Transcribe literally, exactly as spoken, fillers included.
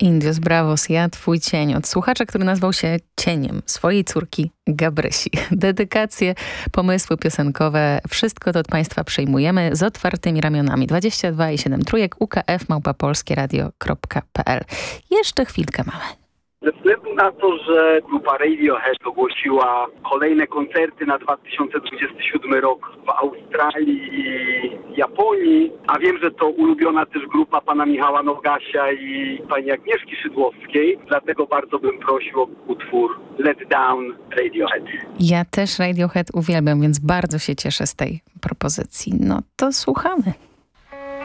Indios Bravos, ja twój cień. Od słuchacza, który nazwał się cieniem swojej córki Gabrysi. Dedykacje, pomysły piosenkowe, wszystko to od Państwa przyjmujemy z otwartymi ramionami. dwadzieścia dwa i siedem trójek U K F małpa polskieradio kropka p l. Jeszcze chwilkę mamy. Ze względu na to, że grupa Radiohead ogłosiła kolejne koncerty na dwa tysiące dwudziesty siódmy rok w Australii i Japonii, a wiem, że to ulubiona też grupa pana Michała Nogasia i pani Agnieszki Szydłowskiej, dlatego bardzo bym prosił o utwór Let Down Radiohead. Ja też Radiohead uwielbiam, więc bardzo się cieszę z tej propozycji. No to słuchamy.